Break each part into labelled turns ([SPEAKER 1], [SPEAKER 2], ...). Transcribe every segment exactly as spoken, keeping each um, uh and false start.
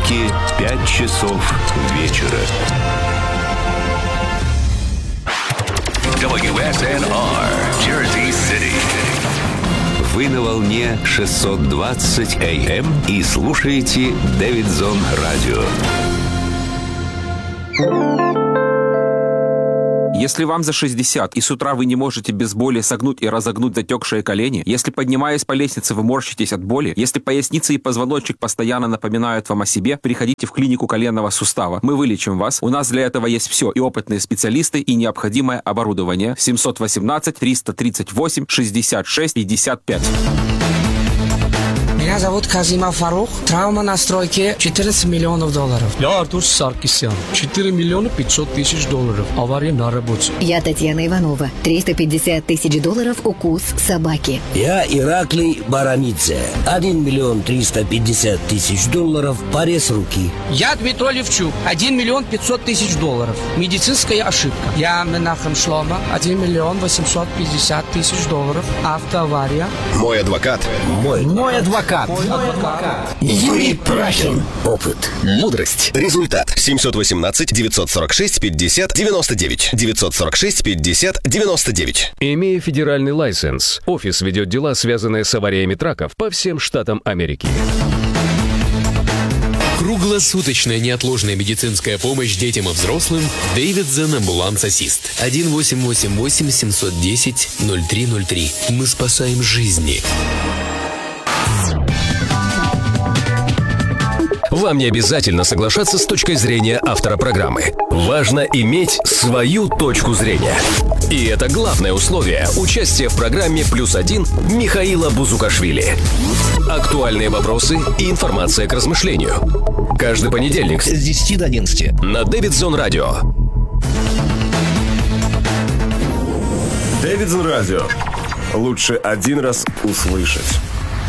[SPEAKER 1] Америки пять часов вечера. дабл ю эс эн ар, Jersey City. Вы на волне шестьсот двадцать эй эм и слушаете Дэвидсон Радио.
[SPEAKER 2] Если вам за шестьдесят, и с утра вы не можете без боли согнуть и разогнуть затекшие колени, если, поднимаясь по лестнице, вы морщитесь от боли, если поясница и позвоночник постоянно напоминают вам о себе, приходите в клинику коленного сустава. Мы вылечим вас. У нас для этого есть все. И опытные специалисты, и необходимое оборудование. семь один восемь, триста тридцать восемь, шестьдесят шесть, пятьдесят пять.
[SPEAKER 3] Меня зовут Казима Фарух. Травма на стройке четырнадцать миллионов долларов.
[SPEAKER 4] Я Артур Саркисян. четыре миллиона пятьсот тысяч долларов. Авария на работе.
[SPEAKER 5] Я Татьяна Иванова. триста пятьдесят тысяч долларов укус собаки.
[SPEAKER 6] Я Ираклий Барамидзе. один миллион триста пятьдесят тысяч долларов. Порез руки.
[SPEAKER 3] Я Дмитрий Левчук. один миллион пятьсот тысяч долларов. Медицинская ошибка. Я Менахем Шлома. один миллион восемьсот пятьдесят тысяч долларов. Автоавария.
[SPEAKER 7] Мой адвокат.
[SPEAKER 6] Мой,
[SPEAKER 3] Мой адвокат.
[SPEAKER 6] Юрий Прахин. Опыт.
[SPEAKER 7] Мудрость. Результат. семь один восемь, девять сорок шесть, пятьдесят, девяносто девять. девять сорок шесть, пятьдесят, девяносто девять.
[SPEAKER 8] Имея федеральный лайсенс, офис ведет дела, связанные с авариями траков по всем штатам Америки.
[SPEAKER 9] Круглосуточная неотложная медицинская помощь детям и взрослым. Дэвидсон Ambulance Assist. один восемь восемь восемь семь один ноль ноль три ноль три. Мы спасаем жизни.
[SPEAKER 8] Вам не обязательно соглашаться с точкой зрения автора программы. Важно иметь свою точку зрения. И это главное условие участия в программе «Плюс один» Михаила Бузукашвили. Актуальные вопросы и информация к размышлению. Каждый понедельник с десяти до одиннадцати на Дэвидсон Радио.
[SPEAKER 10] Дэвидсон Радио. Лучше один раз услышать.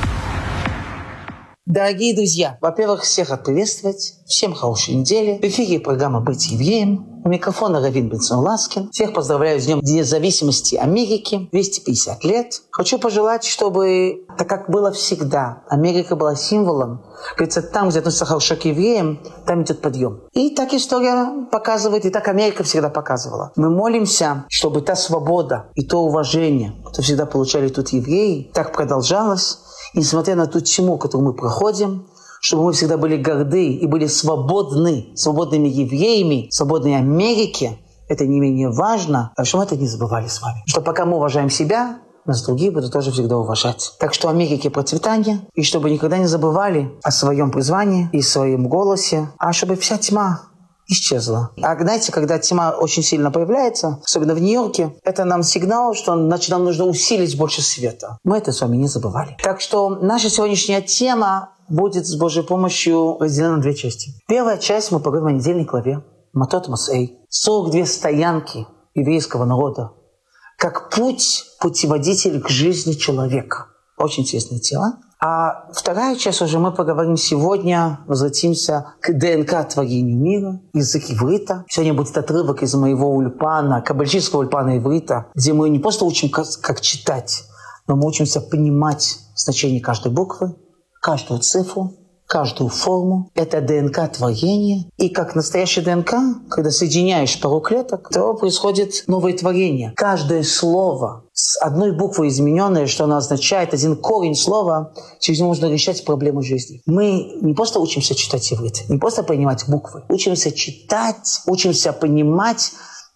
[SPEAKER 11] Дорогие друзья, во-первых, всех рад приветствовать. Всем хорошей недели. В эфире программа «Быть евреем». У микрофона Равин Бенсон Ласкин. Всех поздравляю с Днем независимости Америки. двести пятьдесят лет. Хочу пожелать, чтобы, так как было всегда, Америка была символом. Говорится, там, где относится хорошо к евреям, там идет подъем. И так история показывает, и так Америка всегда показывала. Мы молимся, чтобы та свобода и то уважение, которое всегда получали тут евреи, так продолжалось. И несмотря на ту тьму, которую мы проходим, чтобы мы всегда были горды и были свободны, свободными евреями, свободной Америке, это не менее важно, а чтобы мы это не забывали с вами. Что пока мы уважаем себя, нас другие будут тоже всегда уважать. Так что Америке процветание, и чтобы никогда не забывали о своем призвании и своем голосе, а чтобы вся тьма исчезла. А знаете, когда тьма очень сильно появляется, особенно в Нью-Йорке, это нам сигнал, что значит, нам нужно усилить больше света. Мы это с вами не забывали. Так что наша сегодняшняя тема будет с Божьей помощью разделена на две части. Первая часть мы поговорим о недельной главе Матот Масей. сорок две стоянки еврейского народа. Как путь, путеводитель к жизни человека. Очень интересная тема. А вторая часть уже мы поговорим сегодня, возвратимся к ДНК творению мира, язык иврита. Сегодня будет отрывок из моего ульпана, каббалистического ульпана иврита, где мы не просто учим, как, как читать, но мы учимся понимать значение каждой буквы, каждую цифру, каждую форму. Это ДНК творения. И как настоящий ДНК, когда соединяешь пару клеток, то происходит новое творение. Каждое слово с одной буквой измененное, что оно означает, один корень слова, через него можно решать проблемы жизни. Мы не просто учимся читать иврит, не просто понимать буквы. Учимся читать, учимся понимать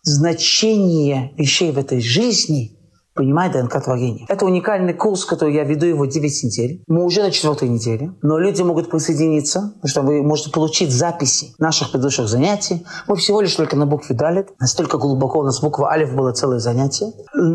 [SPEAKER 11] значение вещей в этой жизни, понимать ДНК творения. Это уникальный курс, который я веду его девять недель. Мы уже на четвертой неделе, но люди могут присоединиться, потому что вы можете получить записи наших предыдущих занятий. Мы всего лишь только на букве Далет. Настолько глубоко у нас буква Алиф было целое занятие.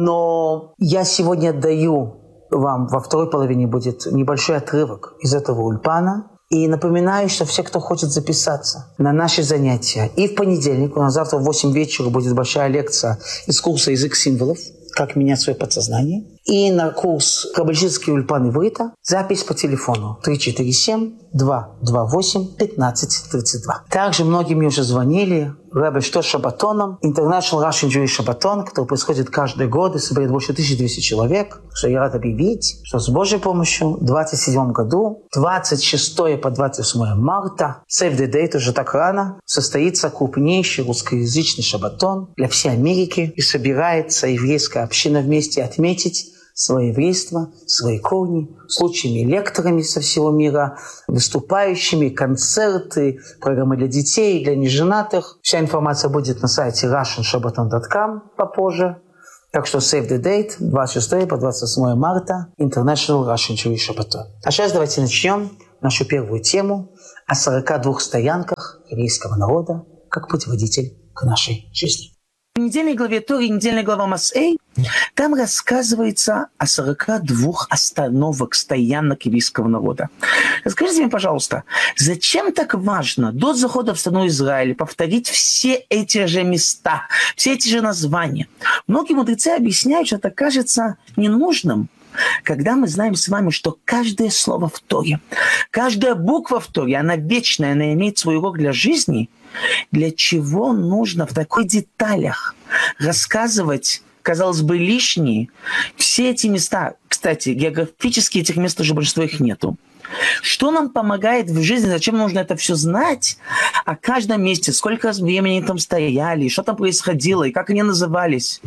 [SPEAKER 11] Но я сегодня даю вам, во второй половине будет небольшой отрывок из этого ульпана. И напоминаю, что все, кто хочет записаться на наши занятия, и в понедельник, у нас завтра в восемь вечера будет большая лекция из курса «Язык символов», как менять свое подсознание. и на курс «Каббалистические ульпаны иврита» запись по телефону три четыре семь два два восемь пятнадцать тридцать два. Также многие мне уже звонили. Рэбе, что с шаббатоном? International Russian Jewish Шаббатон, который происходит каждый год и собирает больше тысячи двухсот человек. Что я рад объявить, что с Божьей помощью в двадцать седьмом году, двадцать шестого по двадцать восьмое марта, Save the Date, уже так рано, состоится крупнейший русскоязычный шаббатон для всей Америки. И собирается еврейская община вместе отметить свое еврейство, свои корни, с лучшими лекторами со всего мира, выступающими, концерты, программы для детей, для неженатых. Вся информация будет на сайте russian shabbaton dot com попозже. Так что save the date, двадцать шестого по двадцать восьмое марта, International Russian Jewish Шаббатон. А сейчас давайте начнем нашу первую тему о сорока двух стоянках еврейского народа как путеводитель к нашей жизни. В недельной главе Торы, недельная глава Масэй, там рассказывается о сорока двух остановок, стоянок еврейского народа. Скажите мне, пожалуйста, зачем так важно до захода в страну Израиля повторить все эти же места, все эти же названия? Многие мудрецы объясняют, что это кажется ненужным, когда мы знаем с вами, что каждое слово в Торе, каждая буква в Торе, она вечная, она имеет свой урок для жизни. Для чего нужно в такой деталях рассказывать, казалось бы, лишние все эти места? Кстати, географически этих мест уже большинство их нету. Что нам помогает в жизни? Зачем нужно это все знать? О каждом месте, сколько времени они там стояли, что там происходило, и как они назывались.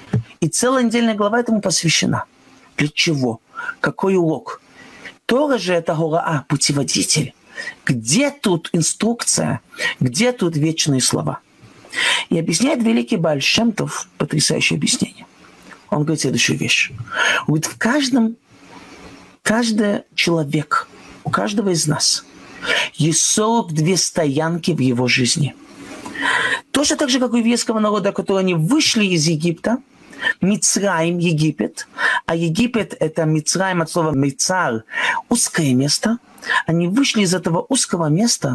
[SPEAKER 11] И целая недельная глава этому посвящена. Для чего? Какой урок? Тора же это Гораа, путеводитель. Где тут инструкция? Где тут вечные слова? И объясняет великий Бааль Шем Тов потрясающее объяснение. Он говорит следующую вещь. Он говорит, в каждом, каждый человек, у каждого из нас есть сорок две стоянки в его жизни. Точно так же, как у еврейского народа, которые они вышли из Египта, Мицраим, Египет, а Египет – это Мицраим от слова Мицар, узкое место. Они вышли из этого узкого места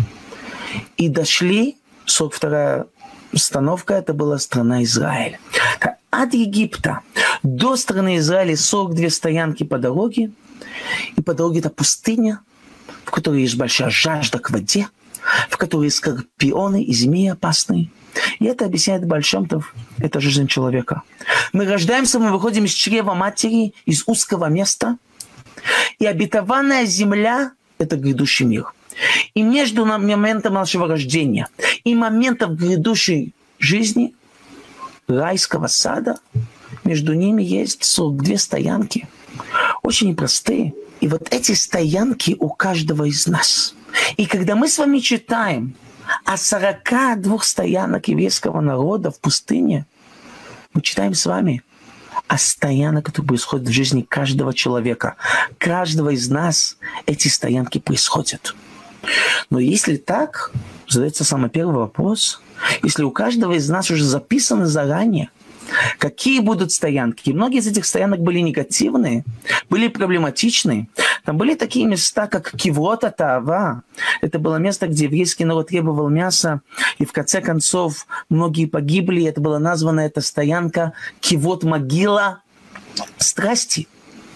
[SPEAKER 11] и дошли, сорок вторая остановка, это была страна Израиль. От Египта до страны Израиля сорок две стоянки по дороге, и по дороге это пустыня, в которой есть большая жажда к воде, в которой есть скорпионы и змеи опасные. И это объясняет Бааль Шем Тов. Это жизнь человека. Мы рождаемся, мы выходим из чрева матери, из узкого места. И обетованная земля – это грядущий мир. И между моментом нашего рождения и моментом грядущей жизни, райского сада, между ними есть сорок две стоянки. Очень непростые. И вот эти стоянки у каждого из нас. И когда мы с вами читаем о сорока двух стоянок еврейского народа в пустыне, мы читаем с вами о стоянках, которые происходят в жизни каждого человека. Каждого из нас эти стоянки происходят. Но если так, задается самый первый вопрос. Если у каждого из нас уже записаны заранее, какие будут стоянки. И многие из этих стоянок были негативные, были проблематичные. Там были такие места, как Киврот ха-Таава. Это было место, где еврейский народ требовал мяса, и в конце концов многие погибли. Это была названа эта стоянка Кивот могила страсти.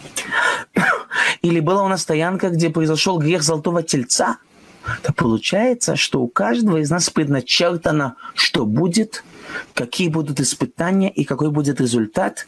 [SPEAKER 11] Или была у нас стоянка, где произошел грех золотого тельца. То получается, что у каждого из нас предначертано, что будет, какие будут испытания и какой будет результат.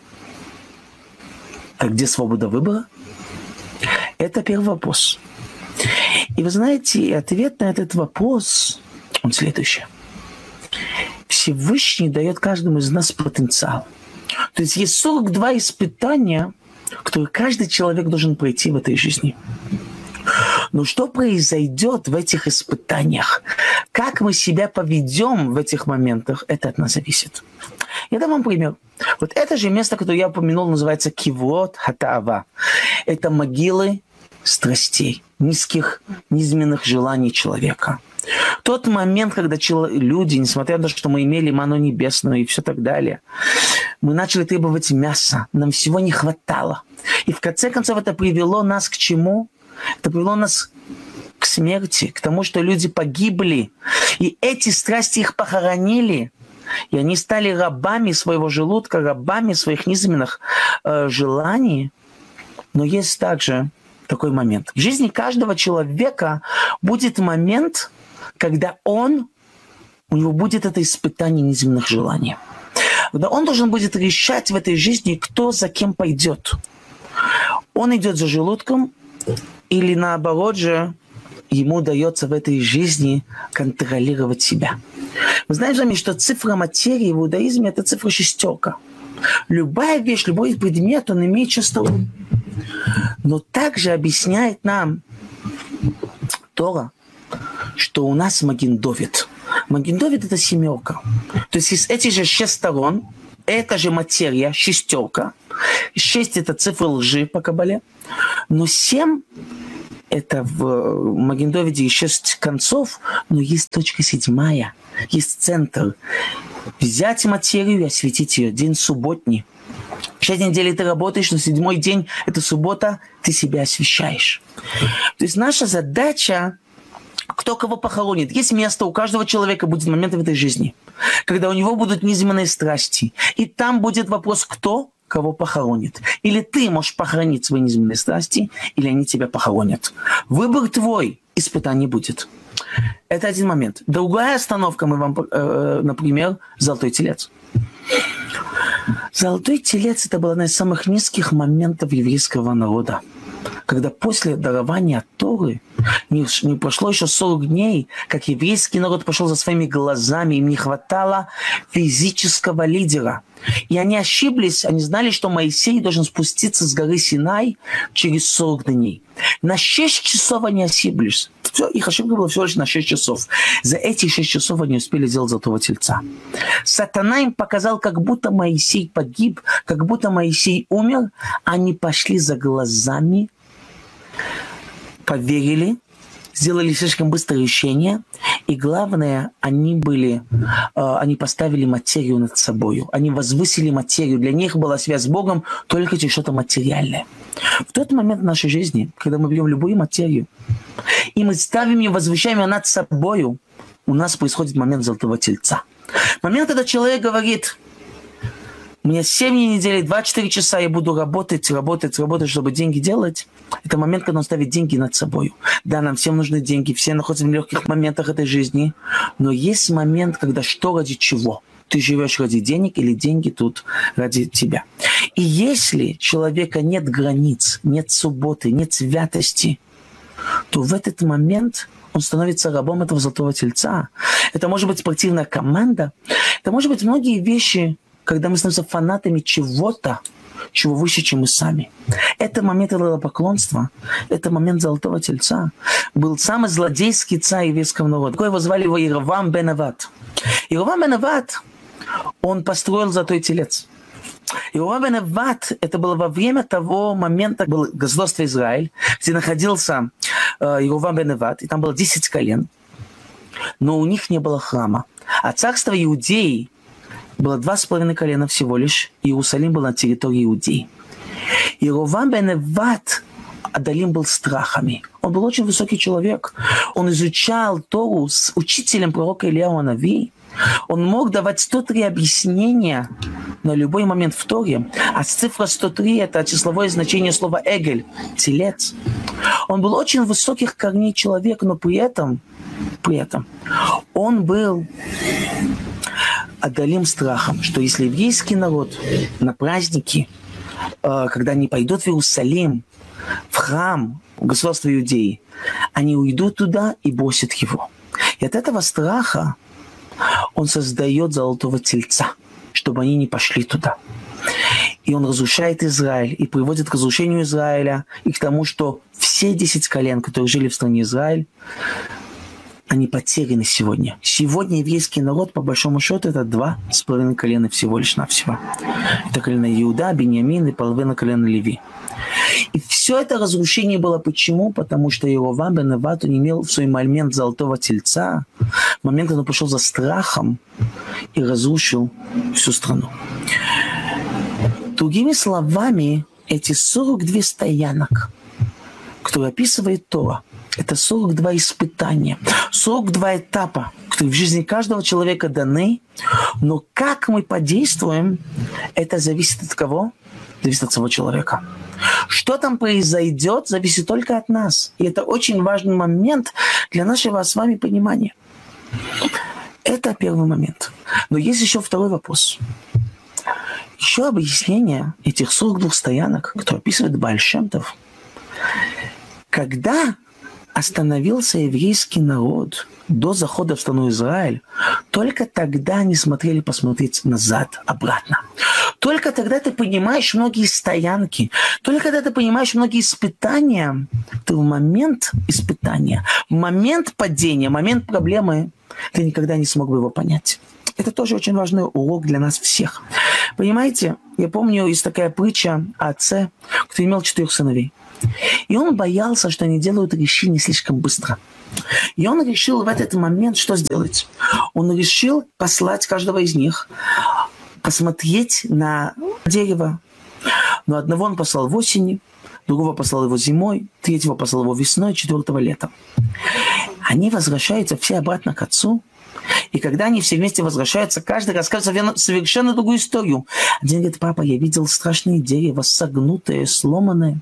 [SPEAKER 11] А где свобода выбора? Это первый вопрос. И вы знаете, ответ на этот вопрос, он следующий. Всевышний дает каждому из нас потенциал. То есть есть сорок два испытания, которые каждый человек должен пройти в этой жизни. Но что произойдет в этих испытаниях? Как мы себя поведем в этих моментах, это от нас зависит. Я дам вам пример. Вот это же место, которое я упомянул, называется Киврот ха-Таава. Это могилы страстей, низких, низменных желаний человека. Тот момент, когда люди, несмотря на то, что мы имели ману небесную и все так далее, мы начали требовать мяса, нам всего не хватало. И в конце концов это привело нас к чему? Это привело нас к смерти, к тому, что люди погибли. И эти страсти их похоронили. И они стали рабами своего желудка, рабами своих низменных э, желаний. Но есть также такой момент. В жизни каждого человека будет момент, когда он, у него будет это испытание низменных желаний. Когда он должен будет решать в этой жизни, кто за кем пойдет. Он идет за желудком или наоборот же ему удается в этой жизни контролировать себя. Мы знаем с вами, что цифра материи в иудаизме – это цифра шестерка. Любая вещь, любой предмет, он имеет частоту. Но также объясняет нам Тора, что у нас Маген Довид. Маген Довид – это семерка. То есть из этих же шесть сторон, это же материя, шестерка. Шесть – это цифра лжи по Кабале. Но семь – это в Маген Довиде шесть концов, но есть точка седьмая, есть центр. Взять материю и осветить ее. День субботний. Шесть недель ты работаешь, но седьмой день – это суббота, ты себя освещаешь. То есть наша задача, кто кого похоронит. Есть место, у каждого человека будет момент в этой жизни, когда у него будут низменные страсти. И там будет вопрос, кто кого похоронит. Или ты можешь похоронить свои низменные страсти, или они тебя похоронят. Выбор твой, испытаний будет. Это один момент. Другая остановка, мы вам, э, например, «Золотой телец». «Золотой телец» – это был один из самых низких моментов еврейского народа. Когда после дарования Торы не, не прошло еще сорок дней, как еврейский народ пошел за своими глазами, им не хватало физического лидера. И они ошиблись, они знали, что Моисей должен спуститься с горы Синай через сорок дней. На шесть часов они ошиблись. Все, их ошибка была всего лишь на шесть часов. За эти шесть часов они успели сделать золотого тельца. Сатана им показал, как будто Моисей погиб, как будто Моисей умер. Они пошли за глазами, поверили, сделали слишком быстрое решение, и главное, они были, э, они поставили материю над собой, они возвысили материю. Для них была связь с Богом только через что-то материальное. В тот момент в нашей жизни, когда мы берем любую материю, и мы ставим ее, возвышаем ее над собой, у нас происходит момент золотого тельца. Момент, когда человек говорит: у меня семь недель, двадцать четыре часа я буду работать, работать, работать, чтобы деньги делать. Это момент, когда он ставит деньги над собой. Да, нам всем нужны деньги, все находятся в нелегких моментах этой жизни. Но есть момент, когда что ради чего? Ты живешь ради денег или деньги тут ради тебя? И если у человека нет границ, нет субботы, нет святости, то в этот момент он становится рабом этого золотого тельца. Это может быть спортивная команда, это может быть многие вещи, когда мы становимся фанатами чего-то, чего выше, чем мы сами. Это момент идолопоклонства, это момент золотого тельца. Был самый злодейский царь еврейского народа. Такой его звали его Иеровам бен Неват. Иеровам бен Неват, он построил золотой телец. Иеровам бен Неват, это было во время того момента, было государство Израиль, где находился э, Иеровам бен Неват, и там было десять колен, но у них не было храма. А царство Иудеи было два с половиной колена всего лишь. Иерусалим был на территории Иудеи. Иеровам бен Неват одолим был страхами. Он был очень высокий человек. Он изучал Тору с учителем пророка Ильяу Нави. Он мог давать сто три объяснения на любой момент в Торе. А цифра сто три – это числовое значение слова «эгель» – телец. Он был очень высоких корней человек, но при этом, при этом он был одолим страхом, что если еврейский народ на праздники, когда они пойдут в Иерусалим, в храм, в государство Иудеи, они уйдут туда и бросят его. И от этого страха он создает золотого тельца, чтобы они не пошли туда. И он разрушает Израиль и приводит к разрушению Израиля и к тому, что все десять колен, которые жили в стране Израиль, они потеряны сегодня. Сегодня еврейский народ, по большому счету, это два с половиной колена всего лишь навсего. Это колено Иуда, Беньямин и половина колена Леви. И все это разрушение было почему? Потому что Иеровам бен Неват не имел в свой момент золотого тельца, момент, когда он пошел за страхом и разрушил всю страну. Другими словами, эти сорок две стоянок, которые описывает Тора,
[SPEAKER 12] Это сорок два испытания, сорок два этапа, которые в жизни каждого человека даны. Но как мы подействуем, это зависит от кого? Зависит от самого человека. Что там произойдет, зависит только от нас. И это очень важный момент для нашего с вами понимания. Это первый момент. Но есть еще второй вопрос. Еще объяснение этих сорок двух стоянок, которые описывает Бааль Шем Тов. Когда остановился еврейский народ до захода в страну Израиль, только тогда они смотрели посмотреть назад, обратно. Только тогда ты понимаешь многие стоянки, только тогда ты понимаешь многие испытания. Ты в момент испытания, в момент падения, в момент проблемы, ты никогда не смог бы его понять. Это тоже очень важный урок для нас всех. Понимаете, я помню, есть такая притча о отце, кто имел четырех сыновей. И он боялся, что они делают решение слишком быстро. И он решил в этот момент что сделать? Он решил послать каждого из них посмотреть на дерево. Но одного он послал в осени, другого послал его зимой, третьего послал его весной, четвертого летом. Они возвращаются все обратно к отцу. И когда они все вместе возвращаются, каждый рассказывает совершенно другую историю. Один говорит: папа, я видел страшное дерево, согнутое, сломанное,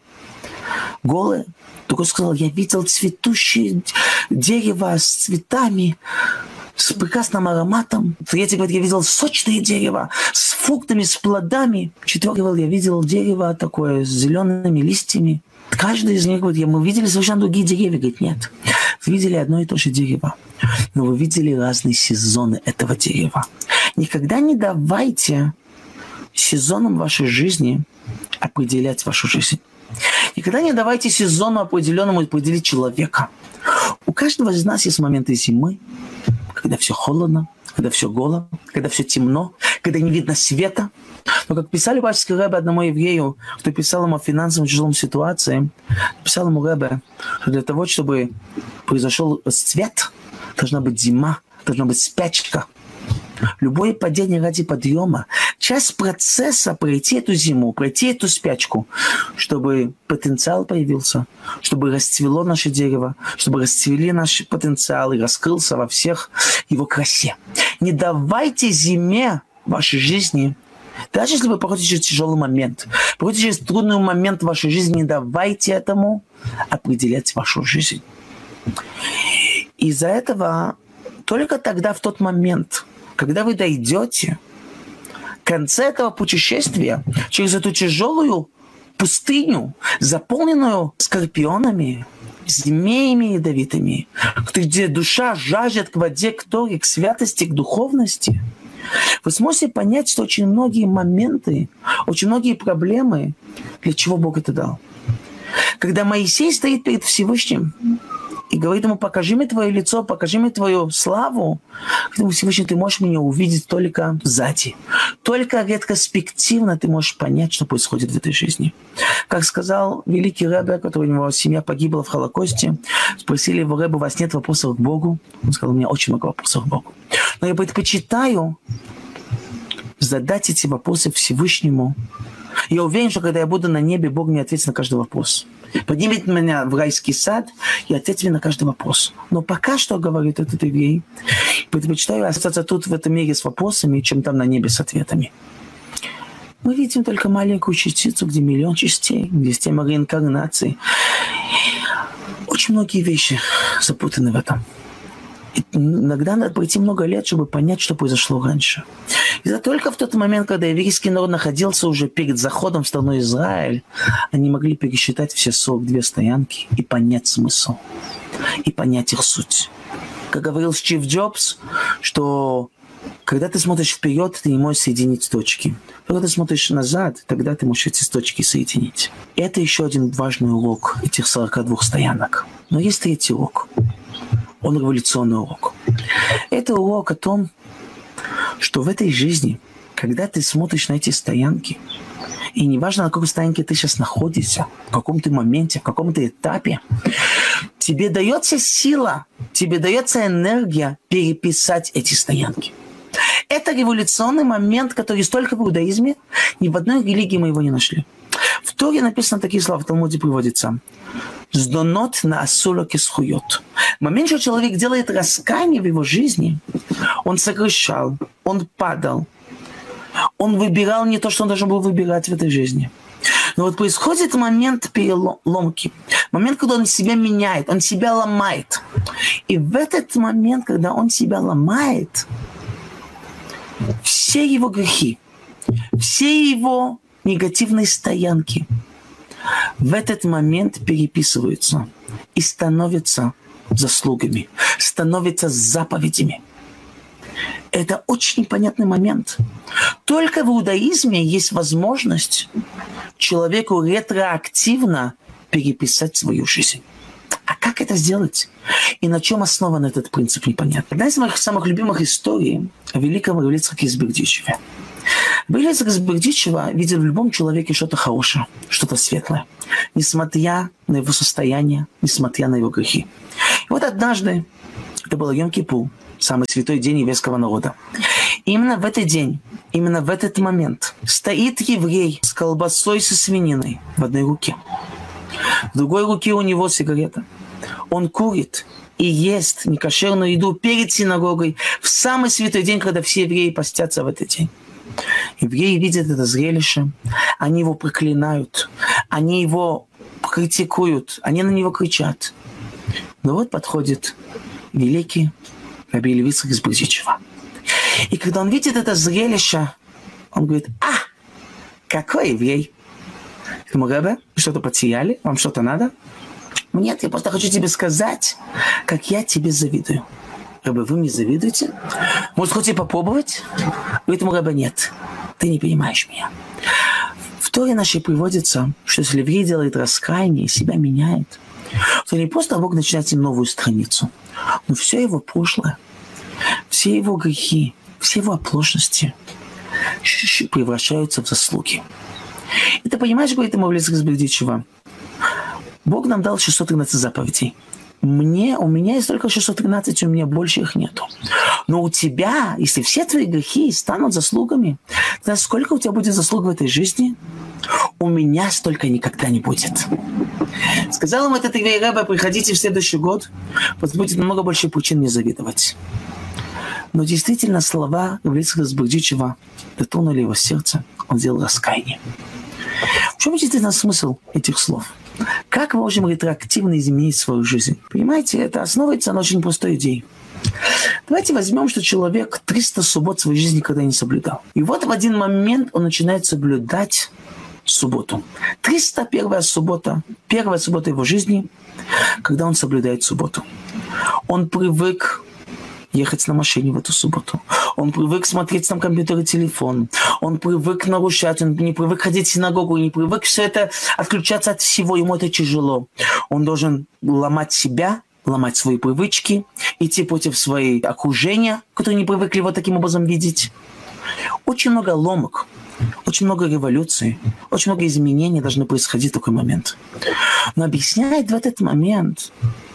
[SPEAKER 12] голое. Другой сказал: я видел цветущее дерево с цветами, с прекрасным ароматом. Третий говорит: я видел сочное дерево с фруктами, с плодами. Четвертый говорит: я видел дерево такое с зелеными листьями. Каждый из них говорит: мы видели совершенно другие деревья. Говорит: нет, вы видели одно и то же дерево, но вы видели разные сезоны этого дерева. Никогда не давайте сезонам вашей жизни определять вашу жизнь. Никогда не давайте сезону определенному определить человека. У каждого из нас есть моменты зимы, когда все холодно, когда все голо, когда все темно, когда не видно света. Но как писали Бабский Ребе одному еврею, кто писал ему о финансовом тяжелом ситуации, писал ему Ребе, что для того, чтобы произошел расцвет, должна быть зима, должна быть спячка. Любое падение ради подъема. Часть процесса пройти эту зиму, пройти эту спячку, чтобы потенциал появился, чтобы расцвело наше дерево, чтобы расцвели наши потенциалы, раскрылся во всех его красе. Не давайте зиме в вашей жизни, даже если вы проходите через тяжелый момент, проходите через трудный момент в вашей жизни, не давайте этому определять вашу жизнь. Из-за этого только тогда, в тот момент, когда вы дойдете к концу этого путешествия через эту тяжелую пустыню, заполненную скорпионами, змеями ядовитыми, где душа жаждет к воде, к Торе, к святости, к духовности, вы сможете понять, что очень многие моменты, очень многие проблемы, для чего Бог это дал. Когда Моисей стоит перед Всевышним и говорит ему: покажи мне твое лицо, покажи мне твою славу. Говорит: Всевышний, ты можешь меня увидеть только сзади. Только ретроспективно ты можешь понять, что происходит в этой жизни. Как сказал великий Ребе, который у него семья погибла в Холокосте, спросили его: Ребе, у вас нет вопросов к Богу? Он сказал: у меня очень много вопросов к Богу. Но я предпочитаю задать эти вопросы Всевышнему. Я уверен, что когда я буду на небе, Бог мне ответит на каждый вопрос. Поднимет меня в райский сад и ответит мне на каждый вопрос. Но пока что, говорит этот еврей, предпочитаю остаться тут в этом мире с вопросами, чем там на небе с ответами. Мы видим только маленькую частицу, где миллион частей, где есть тема реинкарнации. Очень многие вещи запутаны в этом. И иногда надо пройти много лет, чтобы понять, что произошло раньше. И это только в тот момент, когда еврейский народ находился уже перед заходом в страну Израиль, они могли пересчитать все сорок две стоянки и понять смысл, и понять их суть. Как говорил Стив Джобс, что когда ты смотришь вперед, ты не можешь соединить точки. Когда ты смотришь назад, тогда ты можешь эти точки соединить. И это еще один важный урок этих сорока двух стоянок. Но есть третий урок. Он революционный урок. Это урок о том, что в этой жизни, когда ты смотришь на эти стоянки, и неважно, на какой стоянке ты сейчас находишься, в каком ты моменте, в каком ты этапе, тебе дается сила, тебе дается энергия переписать эти стоянки. Это революционный момент, который столько в иудаизме, ни в одной религии мы его не нашли. В Торе написано такие слова, в Талмуде приводится: Сдонот на асула кисхуйот. В момент, что человек делает раскаяние в его жизни, он согрешал, он падал, он выбирал не то, что он должен был выбирать в этой жизни. Но вот происходит момент переломки, момент, когда он себя меняет, он себя ломает. И в этот момент, когда он себя ломает, все его грехи, все его негативные стоянки в этот момент переписываются и становятся заслугами, становятся заповедями. Это очень понятный момент. Только в иудаизме есть возможность человеку ретроактивно переписать свою жизнь. А как это сделать? И на чем основан этот принцип, непонятно. Одна из моих самых любимых историй о великом Рав Ицхаке из Бердичева. Рав Ицхак из Бердичева видел в любом человеке что-то хорошее, что-то светлое, несмотря на его состояние, несмотря на его грехи. И вот однажды, это был Йом-Кипур, самый святой день еврейского народа. И именно в этот день, именно в этот момент стоит еврей с колбасой со свининой в одной руке. В другой руке у него сигарета. Он курит и ест некошерную еду перед синагогой в самый святой день, когда все евреи постятся в этот день. Евреи видят это зрелище, они его проклинают, они его критикуют, они на него кричат. Но вот подходит великий Раби Ицхак из Бердичева. И когда он видит это зрелище, он говорит: а, какой еврей? Ему: Ребе, вы что-то потеряли? Вам что-то надо? Нет, я просто хочу тебе сказать, как я тебе завидую. Ребе, вы мне завидуете? Может, хотите попробовать? Говорит ему Ребе: нет, ты не понимаешь меня. В Торе нашей приводится, что если еврей делает раскаяние, себя меняет, то не просто Бог начинает с ним новую страницу, но все его прошлое, все его грехи, все его оплошности превращаются в заслуги. И ты понимаешь, говорит ему Рав Ицхак из Бердичева, Бог нам дал шестьсот тринадцать заповедей. Мне, у меня есть только шестьсот тринадцать, у меня больше их нету. Но у тебя, если все твои грехи станут заслугами, то сколько у тебя будет заслуг в этой жизни? У меня столько никогда не будет. Сказал ему этот еврей: Ребе, приходите в следующий год, вот будет намного больше причин мне завидовать. Но действительно слова Рав Ицхака из Бердичева дотронули его сердце, он сделал раскаяние. В чем действительно смысл этих слов? Как мы можем ретроактивно изменить свою жизнь? Понимаете, это основывается на очень простой идее. Давайте возьмем, что человек триста суббот своей жизни никогда не соблюдал. И вот в один момент он начинает соблюдать субботу. триста первая суббота, первая суббота его жизни, когда он соблюдает субботу. Он привык ехать на машине в эту субботу. Он привык смотреть на компьютер и телефон. Он привык нарушать, он не привык ходить в синагогу, не привык все это отключаться от всего. Ему это тяжело. Он должен ломать себя, ломать свои привычки, идти против своего окружения, которые не привыкли его таким образом видеть. Очень много ломок, очень много революций, очень много изменений должны происходить в такой момент. Но объясняет в этот момент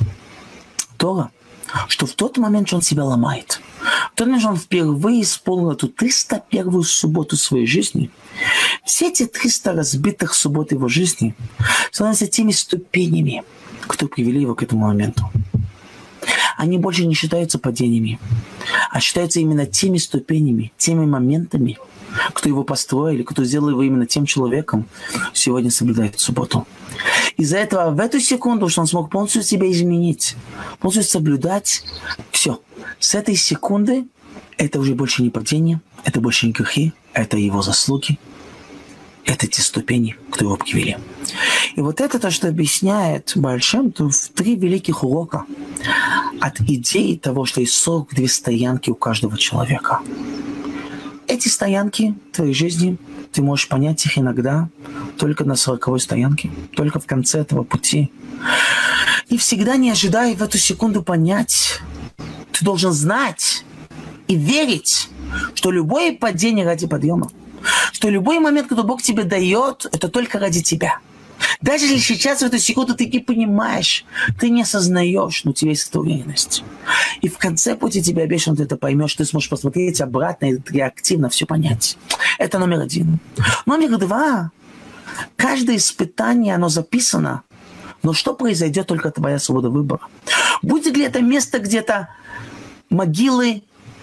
[SPEAKER 12] Тора, что в тот момент, что он себя ломает, в тот момент, что он впервые исполнил эту триста первую субботу своей жизни, все эти триста разбитых суббот его жизни становятся теми ступенями, которые привели его к этому моменту. Они больше не считаются падениями, а считаются именно теми ступенями, теми моментами, кто его построили, кто сделал его именно тем человеком, сегодня соблюдает субботу. Из-за этого в эту секунду, что он смог полностью себя изменить, полностью соблюдать, все. С этой секунды это уже больше не падение, это больше не грехи, это его заслуги, это те ступени, кто его привели. И вот это то, что объясняет Бааль Шем Тов в три великих урока от идеи того, что есть сорок две стоянки у каждого человека. Эти стоянки в твоей жизни, ты можешь понять их иногда только на сороковой стоянке, только в конце этого пути. И всегда не ожидая в эту секунду понять, ты должен знать и верить, что любое падение ради подъема, что любой момент, когда Бог тебе дает, это только ради тебя. Даже если сейчас в эту секунду ты не понимаешь, ты не осознаешь, но у тебя есть эта уверенность. И в конце пути тебе обещано, ты это поймешь, ты сможешь посмотреть обратно и реактивно все понять. Это номер один. Номер два. Каждое испытание, оно записано, Но что произойдет, только твоя свобода выбора. Будет ли это место где-то могилы,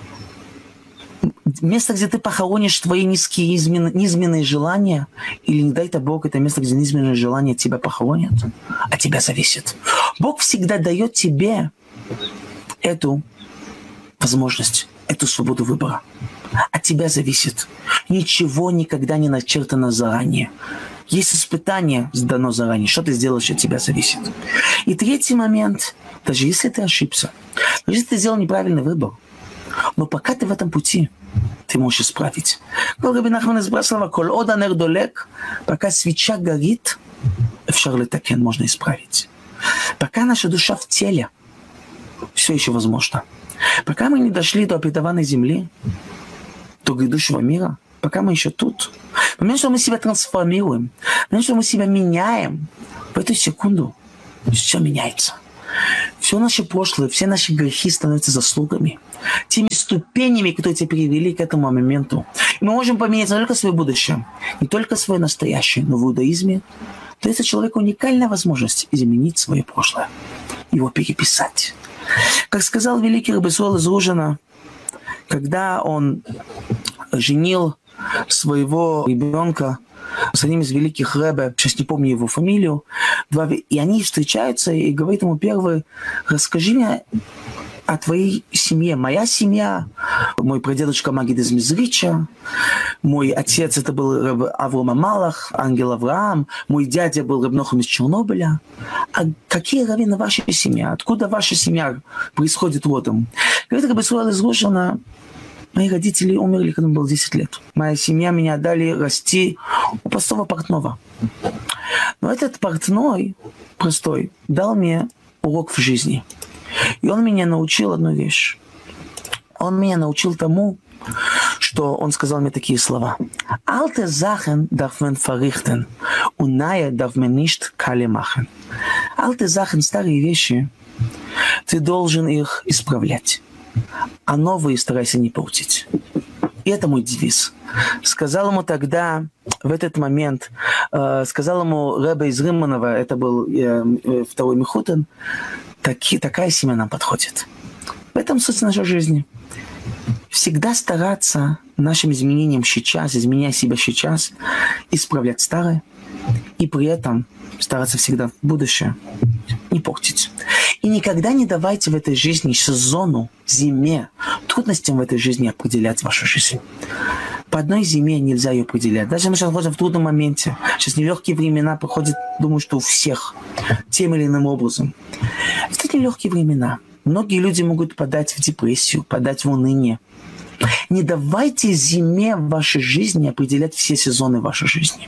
[SPEAKER 12] место, где ты похоронишь твои низкие, низменные желания, или, не дай-то Бог, это место, где низменные желания тебя похоронят, от тебя зависит. Бог всегда дает тебе эту возможность, эту свободу выбора. От тебя зависит. Ничего никогда не начертано заранее. Есть испытание, дано заранее. Что ты сделаешь, от тебя зависит. И третий момент, даже если ты ошибся, даже если ты сделал неправильный выбор, но пока ты в этом пути, ты можешь исправить. Как Раби Нахман из Браслова, «Кол од анер долек», пока свеча горит, эфшар летакен, можно исправить. Пока наша душа в теле, все еще возможно. Пока мы не дошли до обетованной земли, до грядущего мира, пока мы еще тут, момент, что мы себя трансформируем, момент, что мы себя меняем, в эту секунду все меняется. Все наше прошлое, все наши грехи становятся заслугами, теми ступенями, которые тебя привели к этому моменту. И мы можем поменять не только свое будущее, не только свое настоящее, но в иудаизме дается человеку уникальная возможность изменить свое прошлое, его переписать. Как сказал великий Рабби Исруэл из Ружина, когда он женил своего ребенка с одним из великих рэбе, сейчас не помню его фамилию, два, и они встречаются и говорит ему первый: расскажи мне о твоей семье. Моя семья, мой прадедушка Магид из Мизрича, мой отец это был рэб Авром Амалах, ангел Авраам, мой дядя был рэб Нохам из Чернобыля. А какие раввины вашей семьи? Откуда ваша семья происходит родом? Говорит Рабби Исруэл из Ружина: мои родители умерли, когда мне было десять лет. Моя семья меня дали расти у простого портного. Но этот портной, простой, дал мне урок в жизни. И он меня научил одну вещь. Он меня научил тому, что он сказал мне такие слова. «Alte Sachen darf man verrichten, und neue darf man nicht kahle machen». Alte Sachen, старые вещи, ты должен их исправлять, а новые старайся не портить. И это мой девиз. Сказал ему тогда, в этот момент, э, сказал ему рэбе из Римманова, это был э, э, второй Мехутен, таки, такая семья нам подходит. В этом суть нашей жизни. Всегда стараться нашим изменением сейчас, изменяя себя сейчас, исправлять старое, и при этом стараться всегда в будущее не портить. И никогда не давайте в этой жизни сезону, зиме, трудностям в этой жизни определять вашу жизнь. По одной зиме нельзя ее определять. Даже мы сейчас находимся в трудном моменте. Сейчас нелегкие времена проходят, думаю, что у всех, тем или иным образом. В эти нелегкие времена многие люди могут подать в депрессию, подать в уныние. Не давайте зиме в вашей жизни определять все сезоны вашей жизни.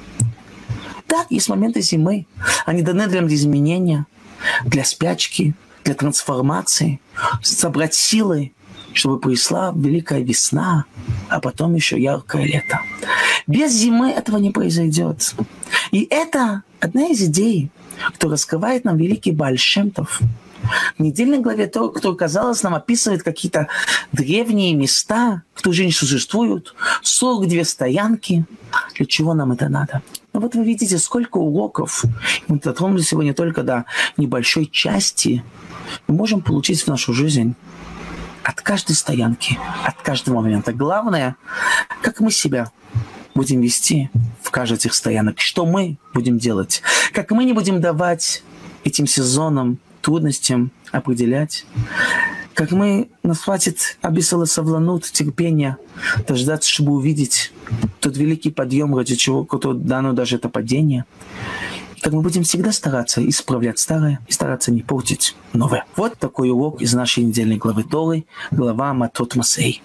[SPEAKER 12] Да, есть моменты зимы. Они даны для изменения, для спячки, для трансформации, собрать силы, чтобы пришла великая весна, а потом еще яркое лето. Без зимы этого не произойдет. И это одна из идей, которую раскрывает нам великий Бааль Шем Тов. В недельной главе, то, кто, казалось, нам описывает какие-то древние места, которые уже не существуют, сорок две стоянки. Для чего нам это надо? Ну вот вы видите, сколько уроков. Мы дотронулись сегодня только до небольшой части. Мы можем получить в нашу жизнь от каждой стоянки, от каждого момента. Главное, как мы себя будем вести в каждой этих стоянок, что мы будем делать, как мы не будем давать этим сезонам, трудностям определять, как мы, нас хватит абисала савланут, терпения, дождаться, чтобы увидеть тот великий подъем, ради чего дано даже это падение. И как мы будем всегда стараться исправлять старое и стараться не портить новое. Вот такой урок из нашей недельной главы Торы, глава Матот Масей.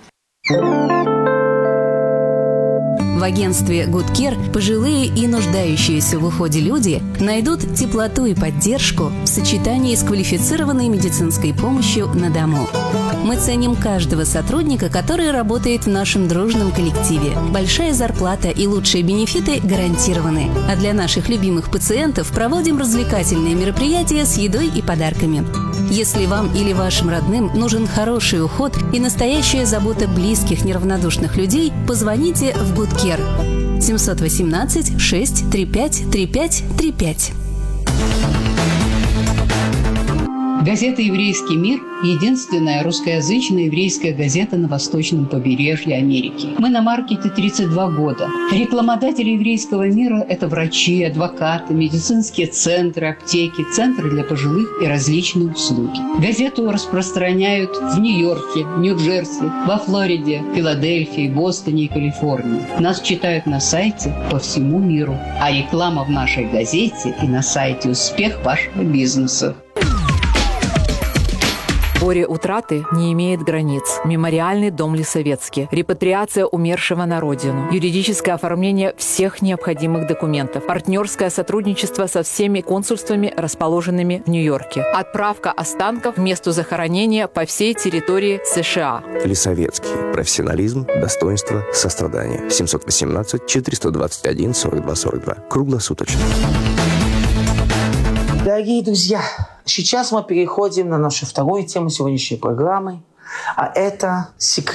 [SPEAKER 13] В агентстве Good Care пожилые и нуждающиеся в уходе люди найдут теплоту и поддержку в сочетании с квалифицированной медицинской помощью на дому. Мы ценим каждого сотрудника, который работает в нашем дружном коллективе. Большая зарплата и лучшие бенефиты гарантированы. А для наших любимых пациентов проводим развлекательные мероприятия с едой и подарками. Если вам или вашим родным нужен хороший уход и настоящая забота близких неравнодушных людей, позвоните в Good Care семь один восемь шесть три пять три пять три пять.
[SPEAKER 14] Газета «Еврейский мир» – единственная русскоязычная еврейская газета на восточном побережье Америки. Мы на маркете тридцать два года. Рекламодатели еврейского мира – это врачи, адвокаты, медицинские центры, аптеки, центры для пожилых и различные услуги. Газету распространяют в Нью-Йорке, Нью-Джерси, во Флориде, Филадельфии, Бостоне и Калифорнии. Нас читают на сайте по всему миру. А реклама в нашей газете и на сайте «Успех вашего бизнеса».
[SPEAKER 15] Горе утраты не имеет границ. Мемориальный дом Лисовецкий. Репатриация умершего на родину. Юридическое оформление всех необходимых документов. Партнерское сотрудничество со всеми консульствами, расположенными в Нью-Йорке. Отправка останков к месту захоронения по всей территории США.
[SPEAKER 16] Лисовецкий. Профессионализм, достоинство, сострадание. семьсот восемнадцать четыреста двадцать один сорок два сорок два. Круглосуточно.
[SPEAKER 11] Дорогие друзья, сейчас мы переходим на нашу вторую тему сегодняшней программы, а это секрет.